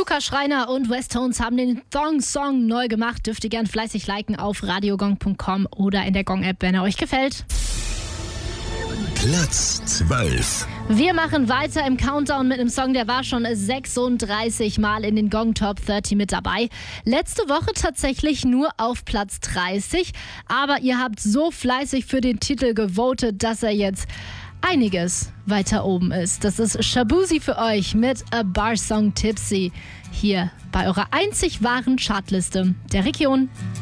Luca Schreiner und Westtones haben den Thong-Song neu gemacht. Dürft ihr gern fleißig liken auf radiogong.com oder in der Gong-App, wenn er euch gefällt. Platz 12. Wir machen weiter im Countdown mit einem Song, der war schon 36 Mal in den Gong Top 30 mit dabei. Letzte Woche tatsächlich nur auf Platz 30, aber ihr habt so fleißig für den Titel gewotet, dass er jetzt einiges weiter oben ist. Das ist Shaboozey für euch mit A Bar Song Tipsy hier bei eurer einzig wahren Chartliste der Region.